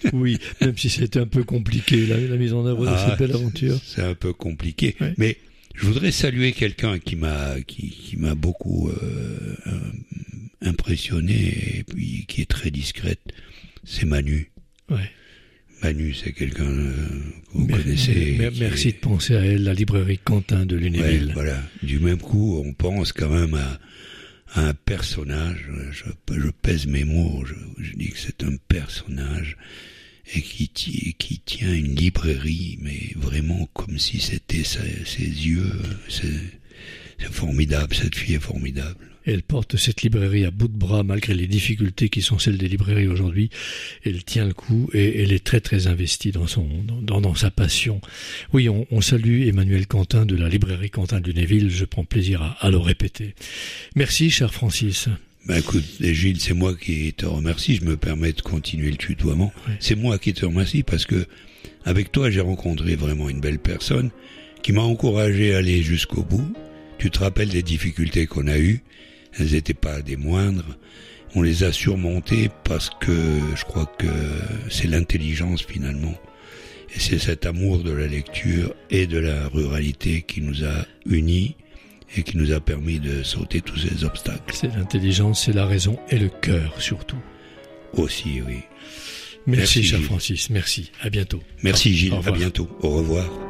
Oui, même si c'était un peu compliqué, la mise en œuvre de cette belle aventure. C'est un peu compliqué, ouais. Mais je voudrais saluer quelqu'un qui m'a beaucoup impressionné et puis qui est très discrète. C'est Manu. Ouais. Manu, c'est quelqu'un que vous connaissez. Merci de penser à elle, la librairie Quentin de Lunéville. Ouais, voilà. Du même coup, on pense quand même à un personnage. Je pèse mes mots. Je dis que c'est un personnage et qui tient une librairie, mais vraiment comme si c'était ses yeux. C'est formidable. Cette fille est formidable. Elle porte cette librairie à bout de bras malgré les difficultés qui sont celles des librairies aujourd'hui. Elle tient le coup et elle est très très investie dans sa passion. Oui, on salue Emmanuel Quentin de la librairie Quentin de Lunéville. Je prends plaisir à le répéter. Merci, cher Francis. Écoute, Gilles, c'est moi qui te remercie. Je me permets de continuer le tutoiement. Ouais. C'est moi qui te remercie parce que avec toi, j'ai rencontré vraiment une belle personne qui m'a encouragé à aller jusqu'au bout. Tu te rappelles des difficultés qu'on a eues? Elles n'étaient pas des moindres. On les a surmontées parce que je crois que c'est l'intelligence finalement. Et c'est cet amour de la lecture et de la ruralité qui nous a unis et qui nous a permis de sauter tous ces obstacles. C'est l'intelligence, c'est la raison et le cœur surtout. Aussi, oui. Merci cher Francis, merci. À bientôt. Merci Gilles, à bientôt. Au revoir.